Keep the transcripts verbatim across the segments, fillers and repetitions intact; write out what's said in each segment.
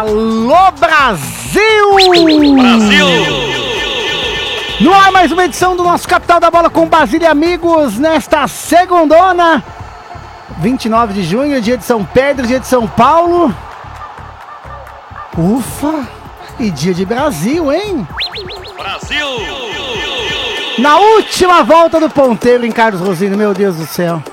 Alô, Brasil! Brasil! No ar, mais uma edição do nosso Capital da Bola com Basílio e amigos, nesta segundona, vinte e nove de junho, dia de São Pedro, dia de São Paulo. Ufa! E dia de Brasil, hein? Brasil! Na última volta do ponteiro em Carlos Rosino, meu Deus do céu.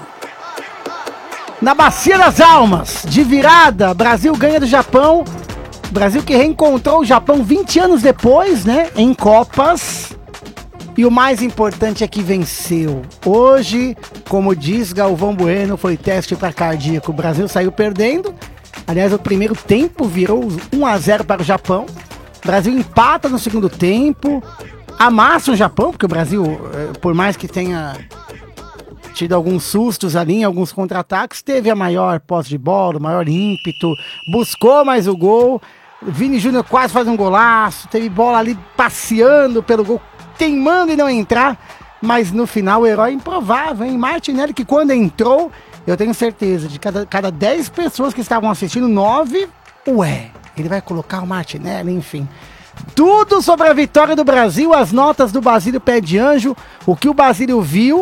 Na Bacia das Almas, de virada, Brasil ganha do Japão. Brasil que reencontrou o Japão vinte anos depois, né? Em Copas. E o mais importante é que venceu. Hoje, como diz Galvão Bueno, foi teste para cardíaco. O Brasil saiu perdendo. Aliás, o primeiro tempo virou um a zero para o Japão. O Brasil empata no segundo tempo. Amassa o Japão, porque o Brasil, por mais que tenha tido alguns sustos ali em alguns contra-ataques, teve a maior posse de bola, o maior ímpeto, buscou mais o gol. Vini Júnior quase faz um golaço, teve bola ali passeando pelo gol, teimando em não entrar, mas no final o herói improvável, hein? Martinelli, que quando entrou, eu tenho certeza, de cada, cada dez pessoas que estavam assistindo, nove, ué, ele vai colocar o Martinelli, enfim. Tudo sobre a vitória do Brasil, as notas do Basílio Pé de Anjo, o que o Basílio viu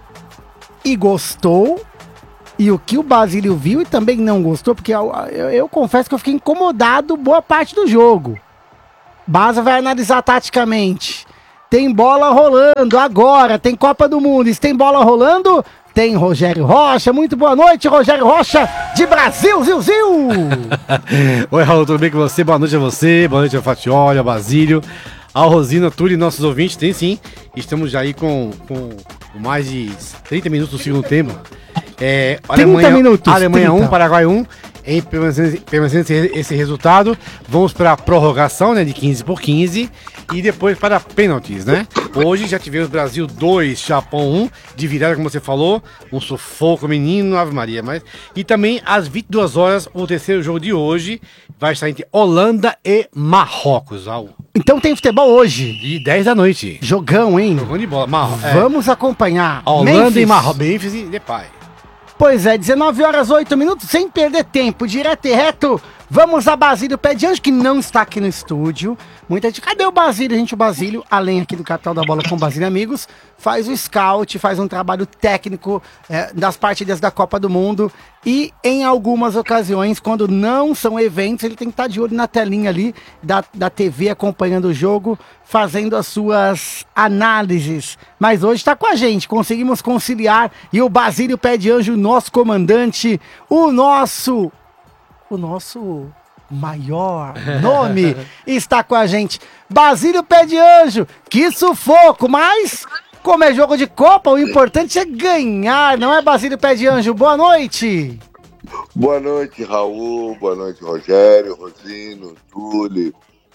e gostou, e o que o Basílio viu e também não gostou, porque eu, eu, eu confesso que eu fiquei incomodado boa parte do jogo. Basa vai analisar taticamente. Tem bola rolando agora, tem Copa do Mundo, se tem bola rolando, tem Rogério Rocha. Muito boa noite, Rogério Rocha, de Brasil, Zil, Zil! Oi, Raul, tudo bem com você? Boa noite a você, boa noite ao Fatioli, ao Basílio, ao Rosina, tudo e nossos ouvintes. Tem sim, estamos já aí com, com mais de trinta minutos do segundo tempo. É, Alemanha, minutos, Alemanha um, Paraguai um, em permanecendo, permanecendo esse resultado, vamos para a prorrogação, né, de quinze por quinze e depois para pênaltis, né? Hoje já tivemos Brasil dois, Japão um, de virada, como você falou, um sufoco menino, Ave Maria, mas... E também às vinte e duas horas, o terceiro jogo de hoje vai estar entre Holanda e Marrocos, Raul. Então tem futebol hoje. De dez da noite. Jogão, hein? Jogão de bola. Marro... Vamos é. acompanhar. A Holanda Memphis. E Marrocos. Memphis e Depay. Pois é, dezenove horas, oito minutos, sem perder tempo, direto e reto, vamos a Basílio Pé de Anjo, que não está aqui no estúdio. Muita gente, cadê o Basílio? Gente, o Basílio, além aqui do Capital da Bola com Basílio Amigos, faz o scout, faz um trabalho técnico é, das partidas da Copa do Mundo e em algumas ocasiões, quando não são eventos, ele tem que estar de olho na telinha ali da, da T V, acompanhando o jogo, fazendo as suas análises. Mas hoje está com a gente, conseguimos conciliar, e o Basílio Pé de Anjo, nosso comandante, o nosso, o nosso maior nome, está com a gente. Basílio Pé de Anjo, que sufoco, mas como é jogo de Copa, o importante é ganhar, não é, Basílio Pé de Anjo? Boa noite. Boa noite, Raul, boa noite, Rogério, Rosino, Túlio,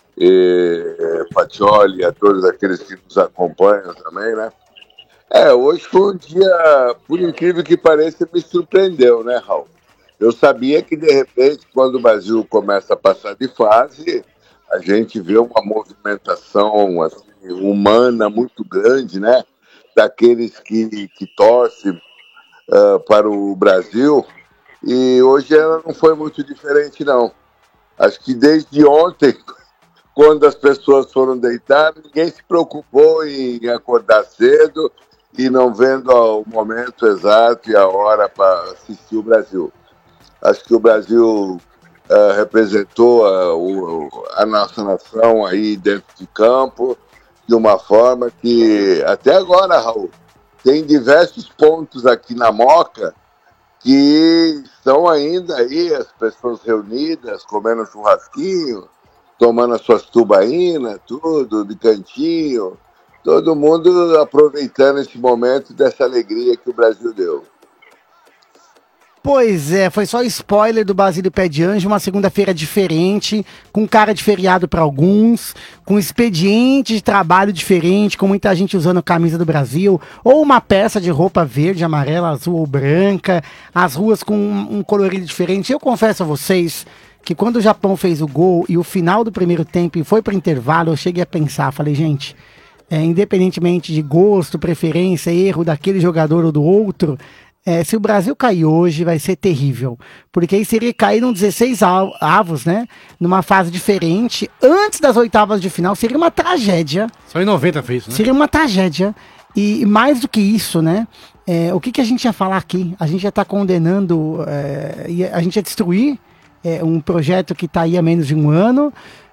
e Fatioli, a todos aqueles que nos acompanham também, né? É, hoje foi um dia, por incrível que pareça, me surpreendeu, né, Raul? Eu sabia que, de repente, quando o Brasil começa a passar de fase, a gente vê uma movimentação assim, humana muito grande, né? Daqueles que, que torcem uh, para o Brasil. E hoje ela não foi muito diferente, não. Acho que desde ontem, quando as pessoas foram deitar, ninguém se preocupou em acordar cedo e não vendo o momento exato e a hora para assistir o Brasil. Acho que o Brasil uh, representou a, o, a nossa nação aí dentro de campo de uma forma que, até agora, Raul, tem diversos pontos aqui na Moca que estão ainda aí as pessoas reunidas, comendo churrasquinho, tomando as suas tubaínas, tudo, de cantinho, todo mundo aproveitando esse momento dessa alegria que o Brasil deu. Pois é, foi só spoiler do Basílio Pé de Anjo, uma segunda-feira diferente, com cara de feriado para alguns, com expediente de trabalho diferente, com muita gente usando a camisa do Brasil, ou uma peça de roupa verde, amarela, azul ou branca, as ruas com um colorido diferente. Eu confesso a vocês que quando o Japão fez o gol e o final do primeiro tempo e foi para o intervalo, eu cheguei a pensar, falei, gente, é, independentemente de gosto, preferência, erro daquele jogador ou do outro, É, se o Brasil cair hoje, vai ser terrível. Porque aí seria cair num dezesseis avos, né? Numa fase diferente, antes das oitavas de final, seria uma tragédia. Só em noventa fez isso, né? Seria uma tragédia. E mais do que isso, né? É, o que, que a gente ia falar aqui? A gente ia estar tá condenando, é, a gente ia destruir é, um projeto que está aí há menos de um ano.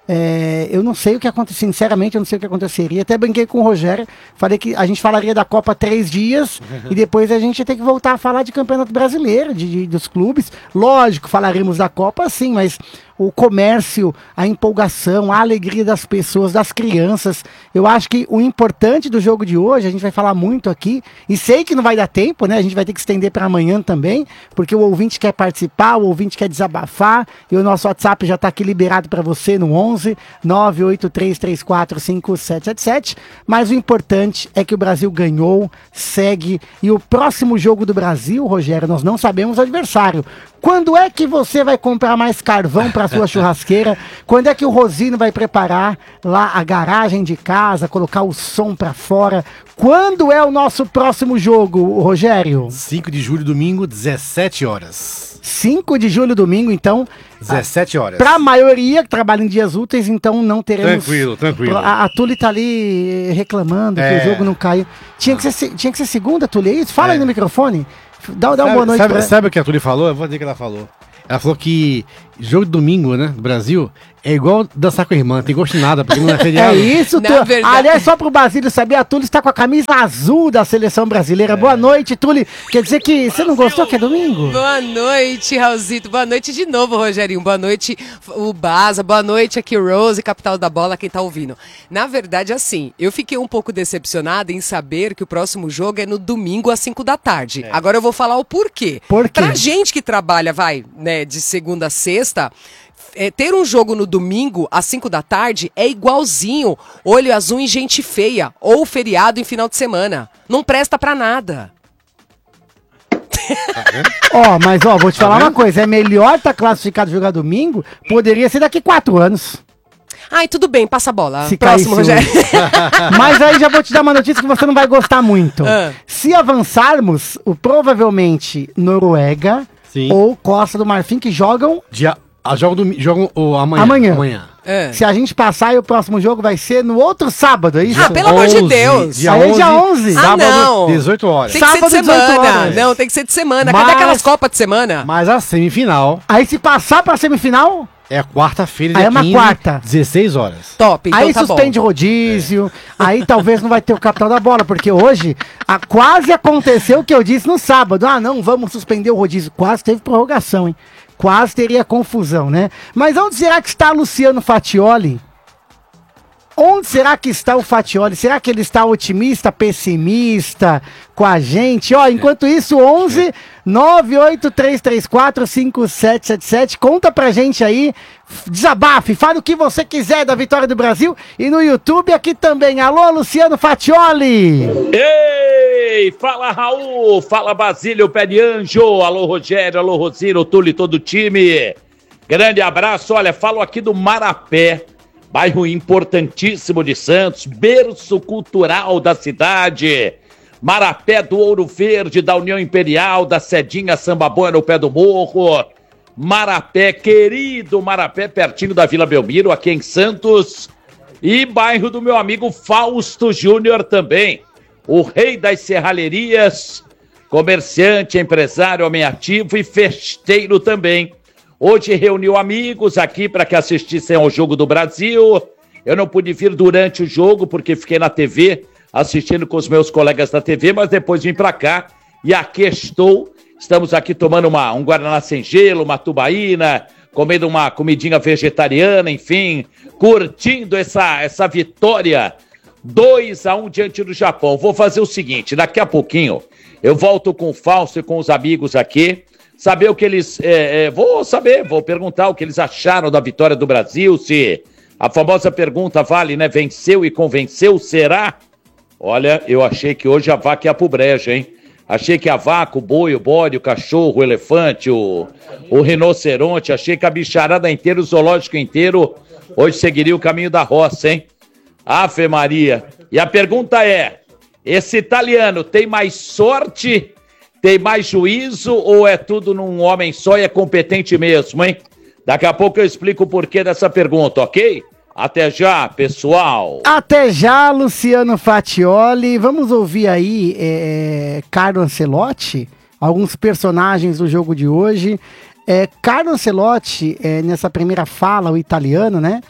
É, eu não sei o que aconteceu, sinceramente, eu não sei o que aconteceria. Até brinquei com o Rogério, falei que a gente falaria da Copa três dias e depois a gente ia ter que voltar a falar de Campeonato Brasileiro, de, de, dos clubes. Lógico, falaremos da Copa sim, mas o comércio, a empolgação, a alegria das pessoas, das crianças. Eu acho que o importante do jogo de hoje, a gente vai falar muito aqui, e sei que não vai dar tempo, né? A gente vai ter que estender para amanhã também, porque o ouvinte quer participar, o ouvinte quer desabafar, e o nosso WhatsApp já está aqui liberado para você no onze nove oito três três quatro cinco sete sete sete. Mas o importante é que o Brasil ganhou, segue, e o próximo jogo do Brasil, Rogério, nós não sabemos o adversário. Quando é que você vai comprar mais carvão para sua churrasqueira? Quando é que o Rosino vai preparar lá a garagem de casa, colocar o som para fora? Quando é o nosso próximo jogo, Rogério? cinco de julho, domingo, dezessete horas. cinco de julho, domingo, então. dezessete horas. Para a maioria que trabalha em dias úteis, então não teremos. Tranquilo, tranquilo. A, a Tuli tá ali reclamando é. que o jogo não caiu. Tinha que ser, tinha que ser segunda, Tuli, é isso? Fala é. aí no microfone. Dá, dá uma boa noite sabe, pra... sabe o que a Tuli falou? Eu vou dizer o que ela falou. Ela falou que jogo de domingo, né, do Brasil, é igual dançar com a irmã, tem gosto de nada, porque não é feriado. É isso, tu... Aliás, só pro Basílio saber, a Tuli está com a camisa azul da seleção brasileira. É. Boa noite, Tuli. Quer dizer que você não gostou que é domingo? Boa noite, Raulzito. Boa noite de novo, Rogerinho. Boa noite, o Baza. Boa noite aqui, Rose, capital da bola, quem tá ouvindo. Na verdade, assim, eu fiquei um pouco decepcionada em saber que o próximo jogo é no domingo às cinco da tarde. É. Agora eu vou falar o porquê. Por quê? Pra gente que trabalha, vai, né, de segunda a sexta, É, ter um jogo no domingo, às cinco da tarde, é igualzinho olho azul em gente feia, ou feriado em final de semana. Não presta pra nada. Ó, oh, mas ó, vou te falar tá uma coisa, é melhor estar tá classificado jogar domingo, poderia ser daqui quatro anos. Ai, tudo bem, passa a bola. Se Próximo, Rogério. Mas aí já vou te dar uma notícia que você não vai gostar muito. Ah. Se avançarmos, o, provavelmente Noruega Sim. ou Costa do Marfim, que jogam... Dia... Ah, jogam, jogam oh, amanhã. Amanhã. amanhã. É. Se a gente passar, e o próximo jogo vai ser no outro sábado, é isso? Ah, pelo amor de Deus. Dia aí onze, é dia onze. Sábado, ah, não. dezoito horas. Tem que sábado, ser de semana. Não, tem que ser de semana. Mas, cadê aquelas Copas de semana? Mas a semifinal... Aí se passar pra semifinal... É quarta-feira, dia quinze, é uma quarta. dezesseis horas. Top, então aí tá suspende bom. rodízio, é. aí talvez não vai ter o capitão da bola, porque hoje a, quase aconteceu o que eu disse no sábado. Ah, não, vamos suspender o rodízio. Quase teve prorrogação, hein? Quase teria confusão, né? Mas onde será que está Luciano Fattioli? Onde será que está o Fattioli? Será que ele está otimista, pessimista com a gente? Ó, enquanto isso, onze nove oito três três quatro cinco sete sete sete. Conta pra gente aí, desabafe, fale o que você quiser da vitória do Brasil. E no YouTube aqui também. Alô, Luciano Fattioli! Ei, fala Raul, fala Basílio, pé de anjo. Alô, Rogério, alô, Rosino, Tuli, todo o time. Grande abraço, olha, falo aqui do Marapé. Bairro importantíssimo de Santos, berço cultural da cidade. Marapé do Ouro Verde, da União Imperial, da Cedinha Samba Boa no pé do morro. Marapé, querido Marapé, pertinho da Vila Belmiro, aqui em Santos. E bairro do meu amigo Fausto Júnior também. O rei das serralherias, comerciante, empresário, homem ativo e festeiro também. Hoje reuniu amigos aqui para que assistissem ao Jogo do Brasil. Eu não pude vir durante o jogo porque fiquei na T V assistindo com os meus colegas da T V, mas depois vim para cá e aqui estou. Estamos aqui tomando uma, um guaraná sem gelo, uma tubaína, comendo uma comidinha vegetariana, enfim, curtindo essa, essa vitória dois a um diante do Japão. Vou fazer o seguinte, daqui a pouquinho eu volto com o Fausto e com os amigos aqui, saber o que eles... É, é, vou saber, vou perguntar o que eles acharam da vitória do Brasil, se a famosa pergunta vale, né? Venceu e convenceu, será? Olha, eu achei que hoje a vaca ia pro brejo, hein? Achei que a vaca, o boi, o bode, o cachorro, o elefante, o, o rinoceronte, achei que a bicharada inteira, o zoológico inteiro, hoje seguiria o caminho da roça, hein? Ave Maria. E a pergunta é, esse italiano tem mais sorte tem mais juízo ou é tudo num homem só e é competente mesmo, hein? Daqui a pouco eu explico o porquê dessa pergunta, ok? Até já, pessoal. Até já, Luciano Fatioli. Vamos ouvir aí é, Carlo Ancelotti, alguns personagens do jogo de hoje. É, Carlo Ancelotti, é, nessa primeira fala, o italiano, né?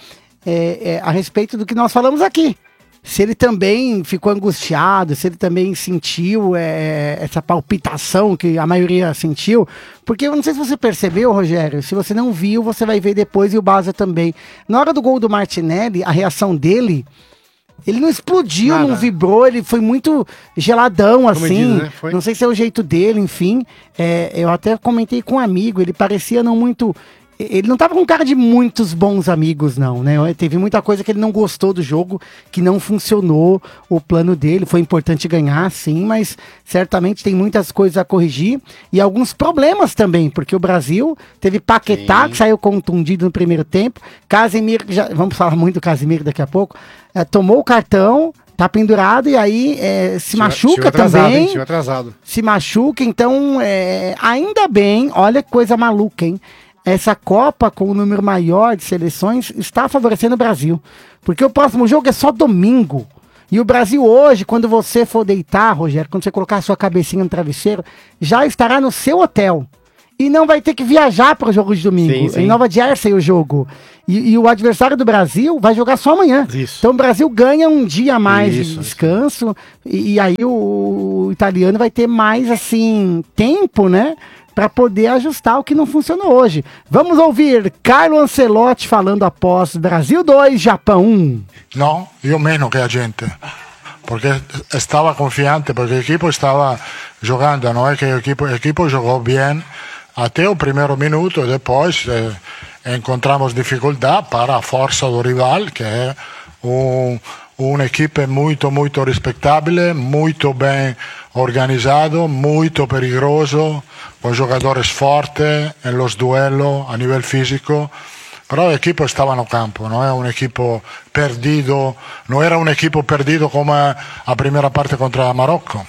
É, é, a respeito do que nós falamos aqui. Se ele também ficou angustiado, se ele também sentiu é, essa palpitação que a maioria sentiu. Porque eu não sei se você percebeu, Rogério, se você não viu, você vai ver depois, e o Baza também. Na hora do gol do Martinelli, a reação dele, ele não explodiu, Nada. não vibrou, ele foi muito geladão, assim. Diz, né? Não sei se é o jeito dele, enfim. É, eu até comentei com um amigo, ele parecia não muito... Ele não tava com cara de muitos bons amigos, não, né? Teve muita coisa que ele não gostou do jogo, que não funcionou o plano dele. Foi importante ganhar, sim, mas certamente tem muitas coisas a corrigir. E alguns problemas também, porque o Brasil teve Paquetá, sim. que saiu contundido no primeiro tempo. Casemiro, já, vamos falar muito do Casemiro daqui a pouco, é, tomou o cartão, tá pendurado e aí é, se chegou, machuca chegou atrasado, também. Hein? Chegou atrasado. Se machuca, então, é, ainda bem, olha que coisa maluca, hein? Essa Copa com o número maior de seleções está favorecendo o Brasil. Porque o próximo jogo é só domingo. E o Brasil hoje, quando você for deitar, Rogério, quando você colocar a sua cabecinha no travesseiro, já estará no seu hotel. E não vai ter que viajar para o jogo de domingo. Sim, sim. Em Nova Jersey o jogo. E, e o adversário do Brasil vai jogar só amanhã. Isso. Então o Brasil ganha um dia a mais isso, de descanso. E, e aí o, o italiano vai ter mais, assim, tempo, né? Para poder ajustar o que não funcionou hoje. Vamos ouvir Carlo Ancelotti falando após Brasil dois, Japão um. No, io meno che a gente, porque estava confiante, porque o equipo estava jogando, não é que o equipo, o equipo jogou bem até o primeiro minuto, depois eh, encontramos dificuldade para a força do rival, que é um, uma equipe muito, muito respeitável, muito bem organizado, muito perigoso, con jogadores fortes en los duelos a nivel físico, pero el equipo estaba no campo, no è un equipo perdido, no era un equipo perdido como a primeira parte contra Marocco.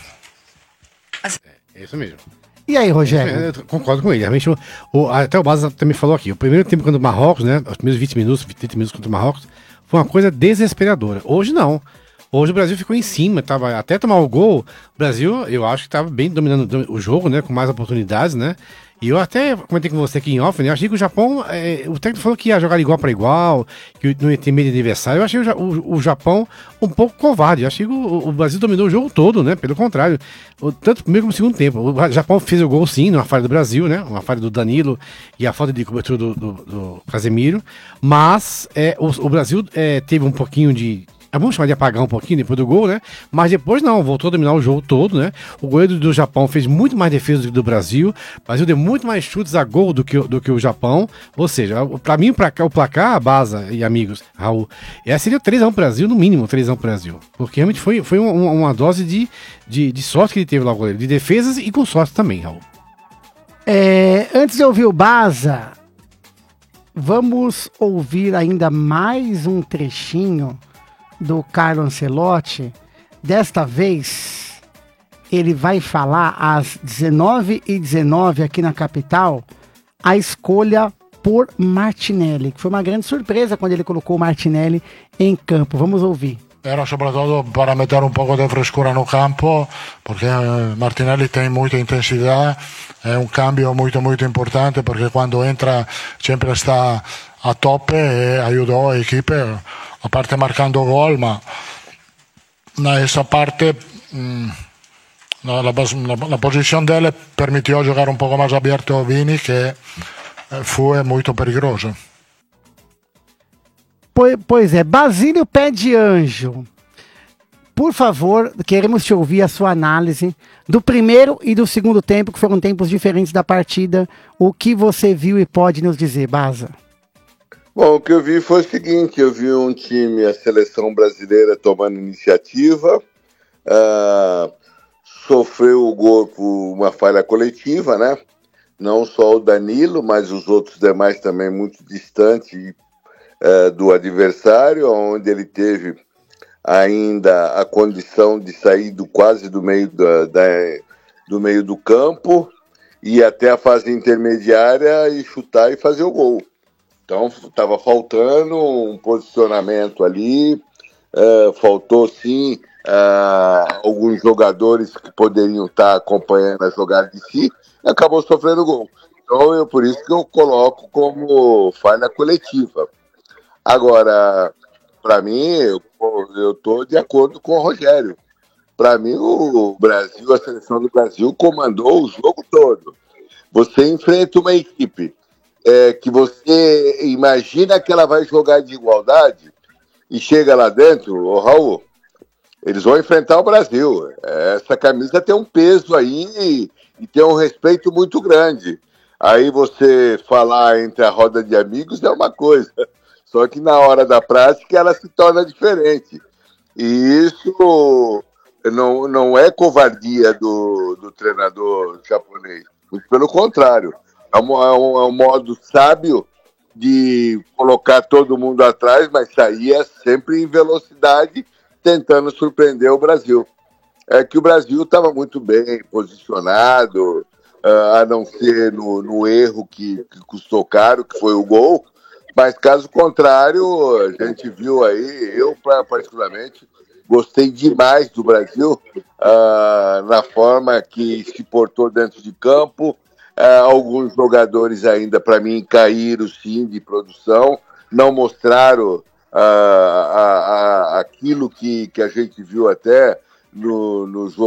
É isso mesmo. E aí, Rogério? Eu concordo com ele. Realmente, o, o, até o Baza também falou aqui. O primeiro tempo contra o Marrocos, né? Os primeiros vinte minutos, trinta minutos contra o Marrocos, foi uma coisa desesperadora. Hoje não. Hoje o Brasil ficou em cima, tava, até tomar o gol, o Brasil, eu acho que estava bem dominando o jogo, né, com mais oportunidades, né, e eu até comentei com você aqui em off, né, eu achei que o Japão, é, o técnico falou que ia jogar igual para igual, que não ia ter medo de adversário, eu achei o, o, o Japão um pouco covarde, eu achei que o, o Brasil dominou o jogo todo, né, pelo contrário, o, tanto o primeiro como o segundo tempo, o Japão fez o gol sim, numa falha do Brasil, né, uma falha do Danilo e a falta de cobertura do, do, do Casemiro, mas é, o, o Brasil é, teve um pouquinho de... Vamos chamar de apagar um pouquinho depois do gol, né? Mas depois não, voltou a dominar o jogo todo, né? O goleiro do Japão fez muito mais defesa do que do Brasil. O Brasil deu muito mais chutes a gol do que, do que o Japão. Ou seja, pra mim, pra cá, o placar, a Baza e amigos, Raul, essa seria três a um pro Brasil, no mínimo três a um pro Brasil. Porque realmente foi, foi uma, uma dose de, de, de sorte que ele teve lá, o goleiro. De defesas e com sorte também, Raul. É, antes de ouvir o Baza, vamos ouvir ainda mais um trechinho do Carlo Ancelotti. Desta vez ele vai falar às dezenove e dezenove aqui na capital a escolha por Martinelli, que foi uma grande surpresa quando ele colocou o Martinelli em campo. Vamos ouvir. Era soprattutto para meter un poco de frescura no campo, porque Martinelli tem muita intensidade, è un cambio molto molto importante, perché quando entra sempre sta a tope e aiutò l'equipe, a parte marcando gol, ma nessa parte mh, la, la, la posizione dele permeteu giocare un poco mais aberto a Vini, che fu molto perigoso. Pois é, Basílio Pé de Anjo, por favor, queremos te ouvir a sua análise do primeiro e do segundo tempo, que foram tempos diferentes da partida. O que você viu e pode nos dizer, Baza? Bom, o que eu vi foi o seguinte, eu vi um time, a seleção brasileira tomando iniciativa, uh, sofreu o gol por uma falha coletiva, né? Não só o Danilo, mas os outros demais também muito distantes uh, do adversário, onde ele teve ainda a condição de sair do, quase do meio da, da, do meio do campo, ir até a fase intermediária e chutar e fazer o gol. Então estava faltando um posicionamento ali, uh, faltou sim uh, alguns jogadores que poderiam estar acompanhando a jogada de si, e acabou sofrendo gol. Então eu, por isso que eu coloco como falha coletiva. Agora, para mim, eu estou de acordo com o Rogério. Para mim, o Brasil, a seleção do Brasil comandou o jogo todo. Você enfrenta uma equipe é, que você imagina que ela vai jogar de igualdade e chega lá dentro, ô Raul, eles vão enfrentar o Brasil. Essa camisa tem um peso aí e, e tem um respeito muito grande. Aí você falar entre a roda de amigos é uma coisa, só que na hora da prática ela se torna diferente. E isso não, não é covardia do, do treinador japonês, muito pelo contrário. É um, é, um, é um modo sábio de colocar todo mundo atrás, mas sair sempre em velocidade, tentando surpreender o Brasil. É que o Brasil estava muito bem posicionado, uh, a não ser no, no erro que, que custou caro, que foi o gol, mas caso contrário, a gente viu aí, eu particularmente, gostei demais do Brasil, uh, na forma que se portou dentro de campo. Uh, alguns jogadores ainda, para mim, caíram sim de produção, não mostraram uh, a, a, aquilo que, que a gente viu até no, no jogo.